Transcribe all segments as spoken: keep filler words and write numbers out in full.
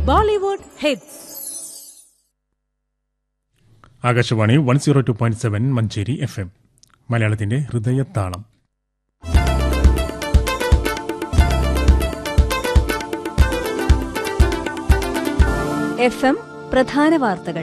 Bollywood hits. Akashvani one zero two point seven Manjeri F M, മലയാളത്തിന്റെ ഹൃദയത്താളം. F M പ്രധാന വാർത്തകൾ.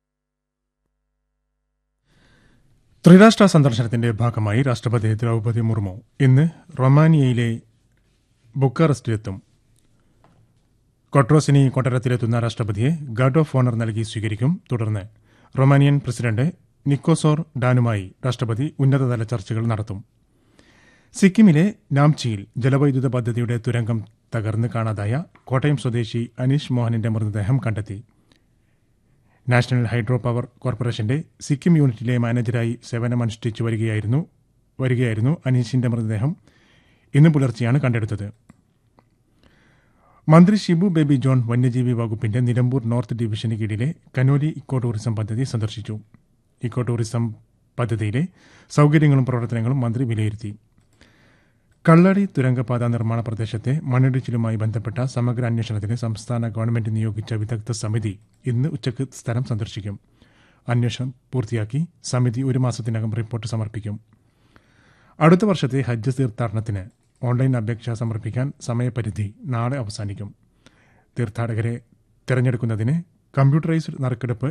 ത്രിരാഷ്ട്ര സന്ദർശനത്തിന്റെ ഭാഗമായി രാഷ്ട്രപതി ദ്രൗപദി മുർമു ഇന്ന് റൊമാനിയയിലെ ബുക്കാറസ്റ്റിലെത്തും. കൊട്രോസിനി കൊട്ടാരത്തിലെത്തുന്ന രാഷ്ട്രപതിയെ ഗാർഡ് ഓഫ് ഓണർ നൽകി സ്വീകരിക്കും. തുടർന്ന് റൊമാനിയൻ പ്രസിഡന്റ് നിക്കോസോർ ഡാനുമായി രാഷ്ട്രപതി ഉന്നതതല ചർച്ചകൾ നടത്തും. സിക്കിമിലെ നാംചിയിൽ ജലവൈദ്യുത പദ്ധതിയുടെ തുരങ്കം തകർന്ന് കാണാതായ കോട്ടയം സ്വദേശി അനീഷ് മോഹനിന്റെ മൃതദേഹം കണ്ടെത്തി. നാഷണൽ ഹൈഡ്രോ പവർ കോർപ്പറേഷന്റെ സിക്കിം യൂണിറ്റിലെ മാനേജരായി സേവനമനുഷ്ഠിച്ചു വരികയായിരുന്നു വരികയായിരുന്നു അനീഷിന്റെ മൃതദേഹം ഇന്ന് പുലർച്ചെയാണ് കണ്ടെടുത്തത്. മന്ത്രി ഷിബു ബേബി ജോൺ വന്യജീവി വകുപ്പിന്റെ നിലമ്പൂർ നോർത്ത് ഡിവിഷന് കീഴിലെ കനോലി ഇക്കോ ടൂറിസം പദ്ധതി സന്ദർശിച്ചു. ഇക്കോ ടൂറിസം പദ്ധതിയിലെ സൌകര്യങ്ങളും പ്രവർത്തനങ്ങളും മന്ത്രി വിലയിരുത്തി. കള്ളടി തുരങ്കപാത നിർമ്മാണ പ്രദേശത്തെ മണ്ണിടിച്ചിലുമായി ബന്ധപ്പെട്ട സമഗ്ര അന്വേഷണത്തിന് സംസ്ഥാന ഗവൺമെന്റ് നിയോഗിച്ച വിദഗ്ധ സമിതി ഇന്ന് ഉച്ചയ്ക്ക് സ്ഥലം സന്ദർശിക്കും. അന്വേഷണം പൂർത്തിയാക്കി സമിതി ഒരു മാസത്തിനകം റിപ്പോർട്ട് സമർപ്പിക്കും. അടുത്ത വർഷത്തെ ഹജ്ജ് തീർത്ഥാടനത്തിന് ഓൺലൈൻ അപേക്ഷ സമർപ്പിക്കാൻ സമയപരിധി നാളെ അവസാനിക്കും. തീർത്ഥാടകരെ തെരഞ്ഞെടുക്കുന്നതിന് കമ്പ്യൂട്ടറൈസ്ഡ് നറുക്കെടുപ്പ്